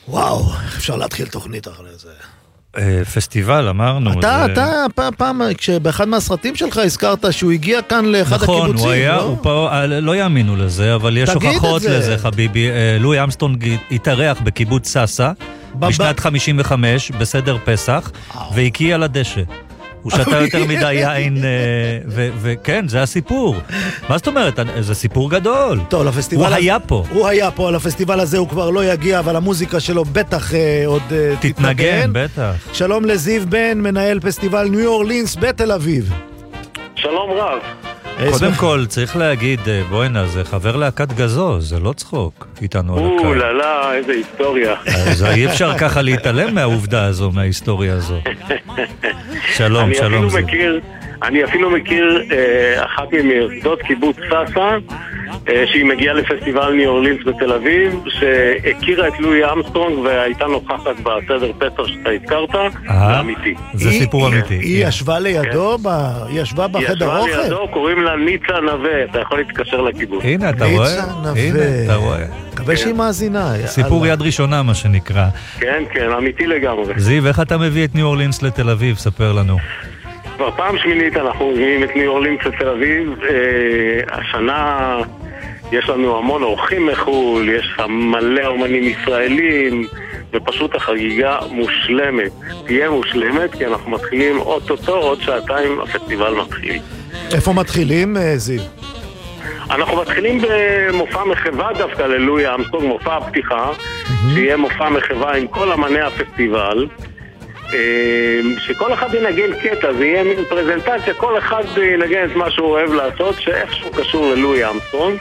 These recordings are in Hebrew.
וואו, אפשר להתחיל תוכנית אחרי זה. פסטיבל, אמרנו. אתה פעם, כשבאחד מהסרטים שלך הזכרת שהוא הגיע כאן לאחד הקיבוצים. נכון, הוא היה, לא יאמינו לזה, אבל יש הוכחות לזה, חביבי. לואי אמסטרונג התארח בקיבוץ סאסה, בשנת 55, בסדר פסח, והקיע לדשא. הוא שתה יותר מדי יין, וכן, זה הסיפור. מה זאת אומרת? זה סיפור גדול. טוב, לפסטיבל... הוא היה פה. הוא היה פה, על הפסטיבל הזה הוא כבר לא יגיע, אבל המוזיקה שלו בטח עוד תתנגן. בטח. שלום לזיו בן, מנהל פסטיבל ניו אורלינס בתל אביב. שלום רב. קודם כל, צריך להגיד, בואינה, זה חבר להקת גזו, זה לא צחוק איתנו על הקו. ללה, איזה היסטוריה. אז אי אפשר ככה להתעלם מהעובדה הזו, מההיסטוריה הזו. שלום, שלום. אני אפילו מכיר אחת ממייסדות קיבוץ סאסה, שהיא מגיעה לפסטיבל ניו אורלינס בתל אביב, שהכירה את לואי אמסטרונג והייתה נוכחת בסדר פסח שאתה הזכרת, זה אמיתי. זה סיפור אמיתי. היא ישבה לידו, היא ישבה בחדר אוכל? היא ישבה לידו, קוראים לה ניצה נווה, אתה יכול להתקשר לקיבוץ. הנה, אתה רואה? הנה, אתה רואה. מקווה שהיא מאזינה. סיפור יד ראשונה, מה שנקרא. כן, כן, אמיתי לגמרי. זיו, איך אתה מביא את ניו אורלינס לתל אביב? ספר לנו. כבר פעם שמינית אנחנו מביאים את ניו אורלינס לתל אביב. השנה יש לנו המון אורחים מחול, יש מלא אומנים ישראלים, ופשוט החגיגה מושלמת. תהיה מושלמת, כי אנחנו מתחילים עוד שעתיים הפסטיבל מתחיל. איפה מתחילים, זיו? אנחנו מתחילים במופע מחווה דווקא ללואי אמסטרונג, מופע הפתיחה, שיהיה מופע מחווה עם כל אמני הפסטיבל, שכל אחד ינגן קטע, זה יהיה מין פרזנטציה, כל אחד ינגן את מה שהוא אוהב לעשות, שאיכשהו קשור ללואי אמסטרונג,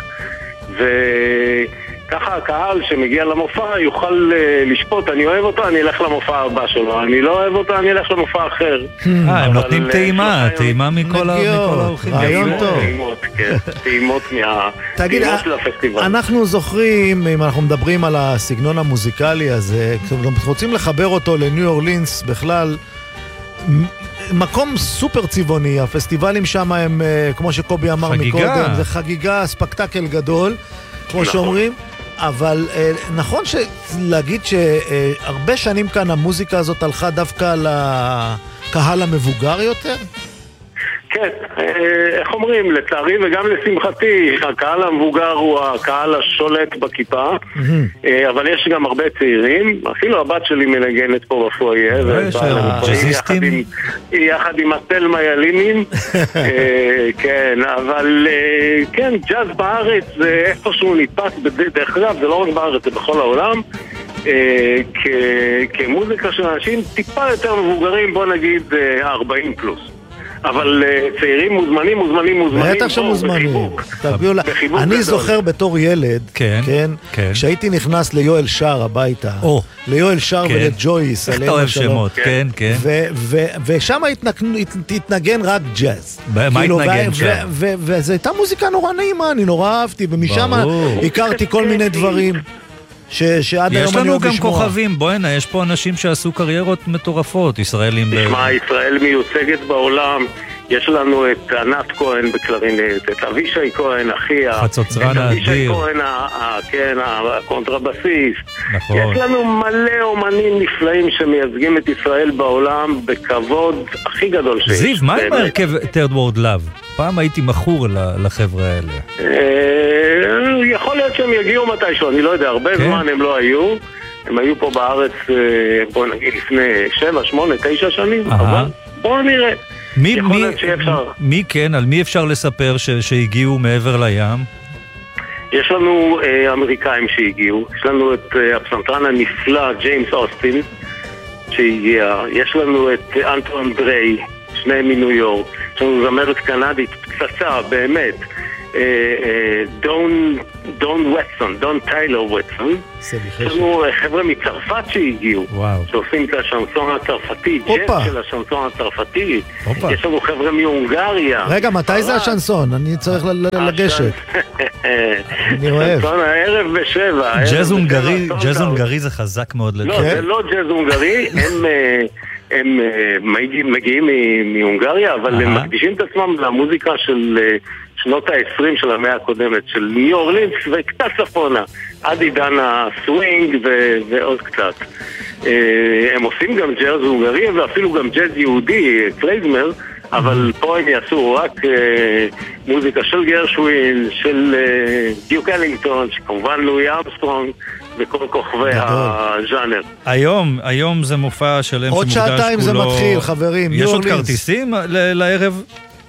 וככה הקהל שמגיע למופע יוכל לשפוט, אני אוהב אותו, אני אלך למופע הבא שלו, אני לא אוהב אותו, אני אלך למופע אחר. הם נותנים טעימה מכל האורחים. רעיון טוב. טעימות של הפסטיבל. אנחנו זוכרים, אם אנחנו מדברים על הסגנון המוזיקלי הזה, אנחנו רוצים לחבר אותו לניו אורלינס בכלל, מקום סופר צבעוני, הפסטיבלים שם הם, כמו שקובי אמר מקודם, זה חגיגה, ספקטקל גדול, כמו שאומרים, אבל נכון להגיד שהרבה שנים כאן המוזיקה הזאת הלכה דווקא לקהל המבוגר יותר? כן, איך אומרים, לצערי וגם לשמחתי, הקהל המבוגר הוא הקהל השולט בכיפה, אבל יש גם הרבה צעירים, אפילו הבת שלי מנגנת פה בפואיה, יחד עם התלמה ילינים, כן, אבל כן, ג'אז בארץ זה איפשהו נתפס, דרך אגב, זה לא רק בארץ, זה בכל העולם, כמוזיקה של אנשים טיפה יותר מבוגרים, בוא נגיד 40 פלוס. אבל צעירים מוזמנים. בטח שמוזמנים. אני זוכר בתור ילד, כשהייתי נכנס ליואל שר הביתה, ליואל שר ולג'ויס, איך אתה אוהב שמות, כן, כן. ושם התנגן רק ג'אז. מה התנגן שם? וזו הייתה מוזיקה נורא נעימה, אני נורא אהבתי, ומשם הכרתי כל מיני דברים. יש לנו גם כוכבים, בואנה, יש פה אנשים שעשו קריירות מטורפות, ישראלים. תשמע, ישראל מיוצגת בעולם, יש לנו את ענת כהן בקלרינט, את אבישי כהן, אחיה, חצוצרן האדיר, את אבישי כהן, כן, הקונטרבסיסט. נכון. יש לנו מלא אומנים נפלאים שמייצגים את ישראל בעולם בכבוד הכי גדול שיש. זיו, מה עם הרכב Third World Love? פעם הייתי מכור לחבר'ה האלה. יכול להיות שהם יגיעו מתישהו, אני לא יודע, הרבה זמן הם לא היו. הם היו פה בארץ, בוא נגיד, לפני 7, 8, 9 שנים, אבל בואו נראה. על מי אפשר לספר שהגיעו מעבר לים? יש לנו אמריקאים שהגיעו, יש לנו את הפסנתרן הנפלא ג'יימס אוסטין שהגיע, יש לנו את אנטואן דריי, שניהם מניו יורק, יש לנו זמרת קנדית פצצה, באמת, דון טיילר ווטסון. יש לנו חבר'ה מצרפת שהגיעו, שעושים את השנסון הצרפתי, ג'אז של השנסון הצרפתי. יש לנו חבר'ה מהונגריה. רגע, מתי זה השנסון? אני צריך לגשת. אני אוהב. שנסון הערב ב7. ג'אז הונגרי זה חזק מאוד. לא, זה לא ג'אז הונגרי, הם מגיעים מהונגריה, אבל הם מקדישים את עצמם למוזיקה של שנות ה-20 של המאה הקודמת, של ניו אורלינס וקצת צפונה. עד עידן הסווינג ועוד קצת. הם עושים גם ג'אז הונגרי ואפילו גם ג'אז יהודי, קלייזמר, אבל פה הם יעשו רק מוזיקה של גרשווין, של דיוק אלינגטון, שכמובן לואי ארמסטרונג וכל כוכבי הז'אנר. היום זה מופע שלם עוד שמוקדש כולו. שעתיים זה מתחיל, חברים. יש עוד כרטיסים לערב?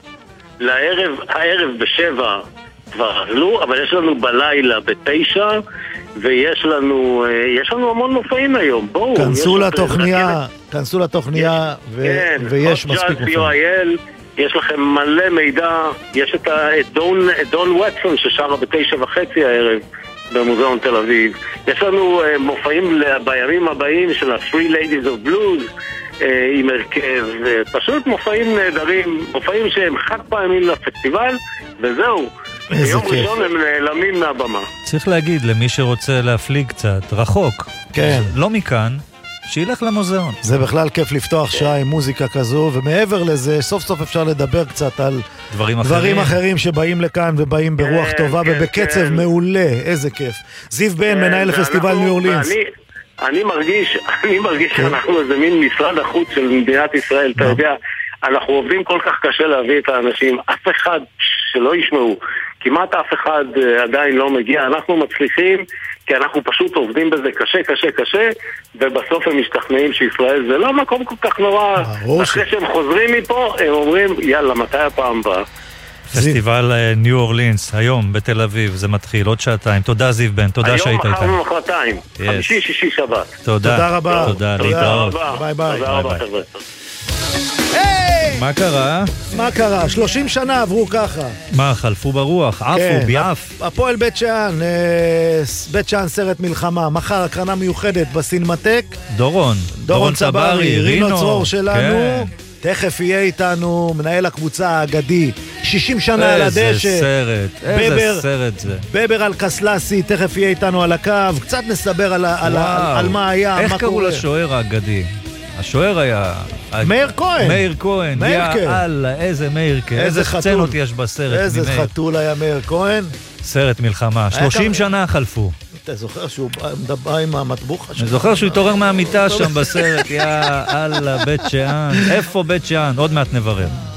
הערב ב7 כבר עזלו, אבל יש לנו בלילה ב9, ויש לנו המון מופעים היום. בואו, כנסו לתוכניה ויש מספיק מופעים. יש לכם מלא מידע, יש את דון וואטסון ששרה ב9:30 הערב במוזיאון תל אביב. יש לנו מופעים בימים הבאים של ה-Three Ladies of Blues עם הרכב, פשוט מופעים נהדרים, מופעים שהם חד פעמים לפסטיבל, וזהו. ביום ראשון הם נעלמים מהבמה. צריך להגיד למי שרוצה להפליג קצת, רחוק, כן. לא מכאן, שילך למוזיאון. זה בכלל כיף לפתוח שעה עם מוזיקה כזו, ומעבר לזה, סוף סוף אפשר לדבר קצת על דברים אחרים שבאים לכאן ובאים ברוח טובה ובקצב מעולה, איזה כיף. זיו בן, מנהל לפסטיבל ניו אורלינס. אני מרגיש שאנחנו איזה מין משרד החוץ של מדינת ישראל, אתה יודע, אנחנו עובדים כל כך קשה להביא את האנשים, אף אחד שלא ישמעו, כמעט אף אחד עדיין לא מגיע, אנחנו מצליחים כי אנחנו פשוט עובדים בזה קשה, ובסוף הם משתכנעים שישראל זה לא מקום כל כך נורא, אחרי שהם חוזרים מפה, הם אומרים, יאללה, מתי הפעם הבאה? פסטיבל ניו אורלינס, היום בתל אביב, זה מתחיל עוד שעתיים. תודה זיו בן, תודה שהיית איתנו. היום, מחר ומחרתיים, חמישי, שישי, שבת. תודה רבה. תודה, להתראות. ביי ביי. תודה רבה, חבר'ה. מה קרה? מה קרה? 30 שנה עברו ככה. מה, חלפו ברוח? עפו, ביעף. הפועל בית שאן, בית שאן סרט מלחמה. מחר הקרנה מיוחדת בסינמטק. דורון צברי, רינו צרור שלנו. תכף יהיה איתנו מנהל הקבוצה האגדי, 60 שנה על הדשא. איזה סרט זה. בבר אלקסלסי, תכף יהיה איתנו על הקו. קצת נסבר על מה היה, איך קראו לשוער האגדי? השוער היה... מאיר כהן. מאיר כהן. יאללה, איזה מאיר כהן. איזה סצנות יש בסרט. איזה חתול היה מאיר כהן. סרט מלחמה. 30 שנה חלפו. אתה זוכר שהוא בא עם המטבוח? אני זוכר שהוא התעורר מהמיטה שם בסרט. יאללה, בית שאן. איפה בית שאן? עוד מעט נברר.